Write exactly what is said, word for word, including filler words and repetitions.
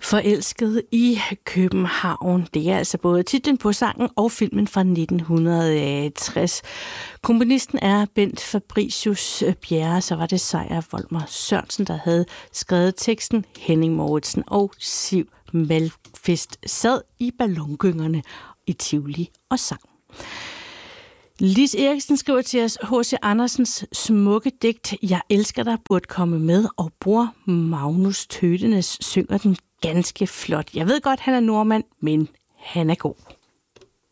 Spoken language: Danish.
Forelsket i København. Det er altså både titlen på sangen og filmen fra nitten tres. Komponisten er Bent Fabricius Bjerre, så var det Sejer Volmer Sørensen, der havde skrevet teksten. Henning Mouritsen og Siv Malmqvist sad i ballongyngerne i Tivoli og sang. Lis Eriksen skriver til os, H C Andersens smukke digt Jeg elsker dig burde komme med, og bror Magnus Tøtenes synger den ganske flot. Jeg ved godt, han er nordmand, men han er god.